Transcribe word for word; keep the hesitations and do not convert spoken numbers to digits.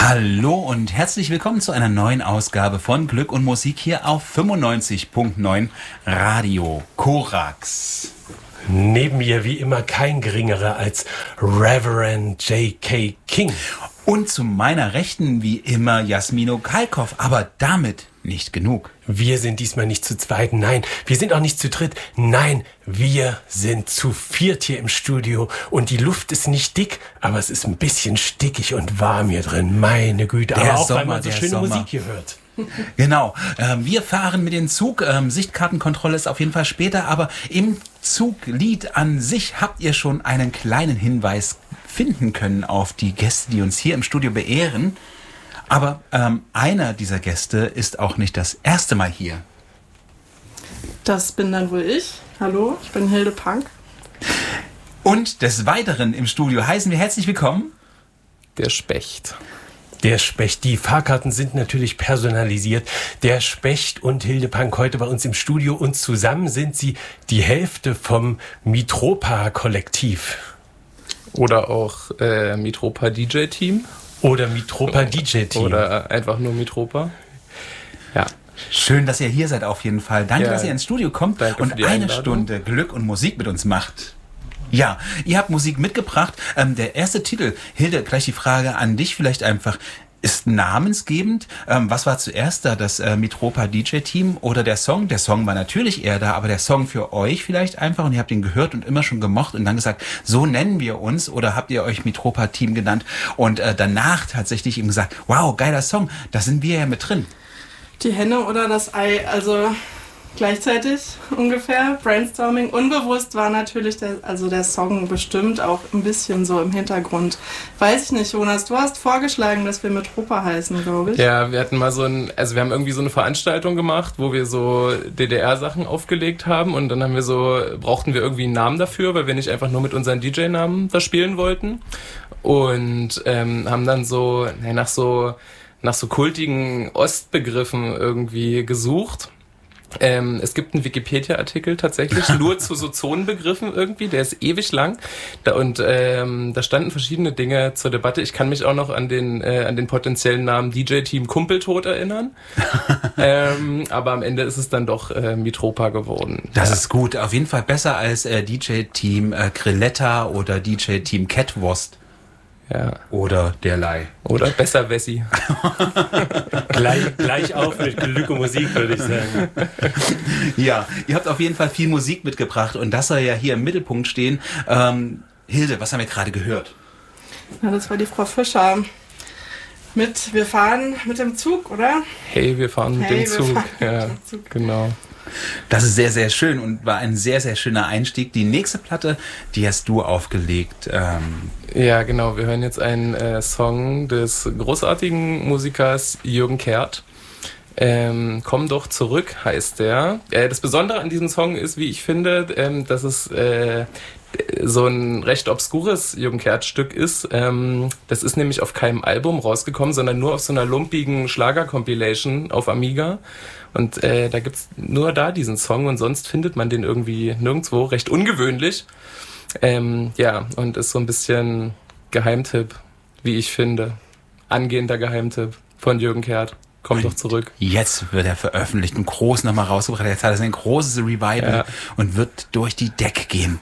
Hallo und herzlich willkommen zu einer neuen Ausgabe von Glück und Musik hier auf fünfundneunzig Komma neun Radio Korax. Neben mir wie immer kein geringerer als Reverend J K. King. Und zu meiner Rechten wie immer Jasmino Kalkoff, aber damit nicht genug. Wir sind diesmal nicht zu zweit, nein, wir sind auch nicht zu dritt, nein, wir sind zu viert hier im Studio und die Luft ist nicht dick, aber es ist ein bisschen stickig und warm hier drin, meine Güte, Der aber auch Sommer, weil man so der schöne Sommer. Musik hier hört. Genau, ähm, wir fahren mit dem Zug, ähm, Sichtkartenkontrolle ist auf jeden Fall später, aber im Zuglied an sich habt ihr schon einen kleinen Hinweis finden können auf die Gäste, die uns hier im Studio beehren. Aber ähm, einer dieser Gäste ist auch nicht das erste Mal hier. Das bin dann wohl ich. Hallo, ich bin Hilde Punk. Und des Weiteren im Studio heißen wir herzlich willkommen der Specht. Der Specht, die Fahrkarten sind natürlich personalisiert. Der Specht und Hilde Punk heute bei uns im Studio und zusammen sind sie die Hälfte vom Mitropa-Kollektiv. Oder auch äh, Mitropa D J-Team. Oder Mitropa D J-Team. Oder einfach nur Mitropa. Ja. Schön, dass ihr hier seid auf jeden Fall. Danke, Ja, dass ihr ins Studio kommt danke und für die eine Einladung. Stunde Glück und Musik mit uns macht. Ja, ihr habt Musik mitgebracht. Ähm, der erste Titel, Hilde, gleich die Frage an dich vielleicht einfach. Ist namensgebend. Ähm, was war zuerst da, das äh, Mitropa D J-Team oder der Song? Der Song war natürlich eher da, aber der Song für euch vielleicht einfach und ihr habt ihn gehört und immer schon gemocht und dann gesagt, so nennen wir uns oder habt ihr euch Mitropa-Team genannt und äh, danach tatsächlich ihm gesagt, wow, geiler Song, da sind wir ja mit drin. Die Henne oder das Ei, also gleichzeitig ungefähr. Brainstorming. Unbewusst war natürlich der, also der Song bestimmt auch ein bisschen so im Hintergrund. Weiß ich nicht, Jonas, du hast vorgeschlagen, dass wir Mitropa heißen, glaube ich. Ja, wir hatten mal so ein, also wir haben irgendwie so eine Veranstaltung gemacht, wo wir so D D R-Sachen aufgelegt haben und dann haben wir so, brauchten wir irgendwie einen Namen dafür, weil wir nicht einfach nur mit unseren D J-Namen da spielen wollten und ähm, haben dann so, ja, nach so, nach so kultigen Ostbegriffen irgendwie gesucht. Ähm, es gibt einen Wikipedia-Artikel tatsächlich nur zu so Zonenbegriffen irgendwie, der ist ewig lang da, und ähm, da standen verschiedene Dinge zur Debatte. Ich kann mich auch noch an den äh, an den potenziellen Namen D J-Team Kumpeltod erinnern, ähm, aber am Ende ist es dann doch äh, Mitropa geworden. Das ja. ist gut, auf jeden Fall besser als äh, D J-Team äh, Grilletta oder D J-Team Catwurst. Ja. Oder derlei. Oder besser Wessi. gleich, gleich auf mit Glück und Musik, würde ich sagen. Ja, ihr habt auf jeden Fall viel Musik mitgebracht und das soll ja hier im Mittelpunkt stehen. Ähm, Hilde, was haben wir gerade gehört? Ja, das war die Frau Fischer. Mit, wir fahren mit dem Zug, oder? Hey, wir fahren mit Hey, dem wir Zug. fahren mit Ja, dem Zug. genau. Das ist sehr, sehr schön und war ein sehr, sehr schöner Einstieg. Die nächste Platte, die hast du aufgelegt. Ähm, Ja, genau. Wir hören jetzt einen äh, Song des großartigen Musikers Jürgen Kehrt. Ähm, Komm doch zurück heißt der. Äh, das Besondere an diesem Song ist, wie ich finde, ähm, dass es äh, so ein recht obskures Jürgen Kehrt-Stück ist. Ähm, das ist nämlich auf keinem Album rausgekommen, sondern nur auf so einer lumpigen Schlager-Compilation auf Amiga. Und äh, da gibt's nur da diesen Song und sonst findet man den irgendwie nirgendwo. Recht ungewöhnlich. Ähm, ja, und ist so ein bisschen Geheimtipp, wie ich finde. Angehender Geheimtipp von Jürgen Kehrt. Komm doch zurück. Jetzt wird er veröffentlicht und groß nochmal rausgebracht. Jetzt hat er ein großes Revival Ja. und wird durch die Decke gehen.